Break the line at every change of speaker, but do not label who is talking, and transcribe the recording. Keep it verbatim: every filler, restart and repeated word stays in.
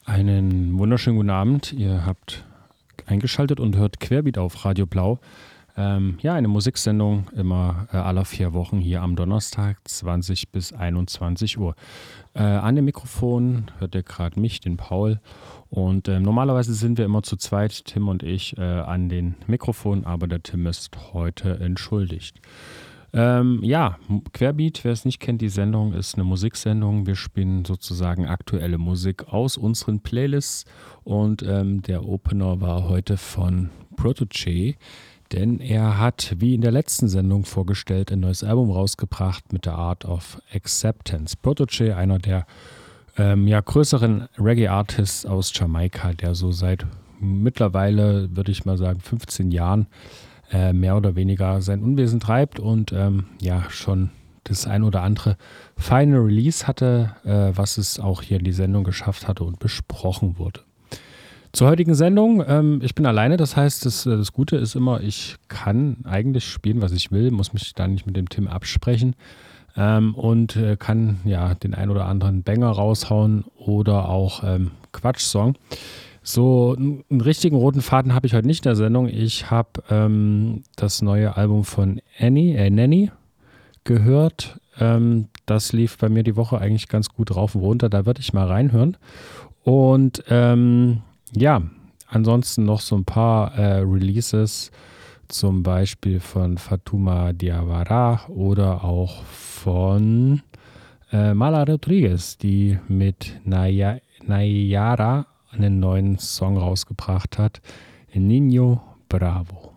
Einen wunderschönen guten Abend. Ihr habt eingeschaltet und hört Querbeat auf Radio Blau. Ähm, ja, eine Musiksendung immer äh, alle vier Wochen hier am Donnerstag, zwanzig bis einundzwanzig Uhr. Äh, an dem Mikrofon hört ihr gerade mich, den Paul. Und äh, normalerweise sind wir immer zu zweit, Tim und ich, äh, an den Mikrofonen, aber der Tim ist heute entschuldigt. Ähm, ja, Querbeat, wer es nicht kennt, die Sendung ist eine Musiksendung. Wir spielen sozusagen aktuelle Musik aus unseren Playlists und ähm, der Opener war heute von Protoje, denn er hat, wie in der letzten Sendung vorgestellt, ein neues Album rausgebracht mit der Art of Acceptance. Protoje, einer der ähm, ja, größeren Reggae-Artists aus Jamaika, der so seit mittlerweile, würde ich mal sagen, fünfzehn Jahren Äh, mehr oder weniger sein Unwesen treibt und ähm, ja schon das ein oder andere feine Release hatte, äh, was es auch hier in die Sendung geschafft hatte und besprochen wurde. Zur heutigen Sendung, ähm, ich bin alleine, das heißt, das, das Gute ist immer, ich kann eigentlich spielen, was ich will, muss mich da nicht mit dem Tim absprechen ähm, und äh, kann ja den ein oder anderen Banger raushauen oder auch ähm, Quatschsong. So einen richtigen roten Faden habe ich heute nicht in der Sendung. Ich habe ähm, das neue Album von Annie, äh, Nanny gehört. Ähm, das lief bei mir die Woche eigentlich ganz gut rauf und runter. Da würde ich mal reinhören. Und ähm, ja, ansonsten noch so ein paar äh, Releases, zum Beispiel von Fatuma Diawara oder auch von äh, Mala Rodriguez, die mit Naya, Nayara einen neuen Song rausgebracht hat, Niño Bravo.